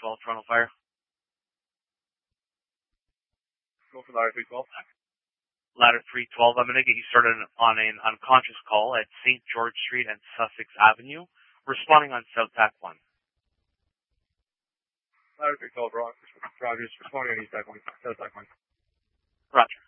312, Toronto Fire. Go for ladder 312. Ladder 312, I'm going to get you started on an unconscious call at St. George Street and Sussex Avenue, responding on South Tack 1. Ladder 312, Rogers, responding on East Tack 1, South Tack 1. Roger.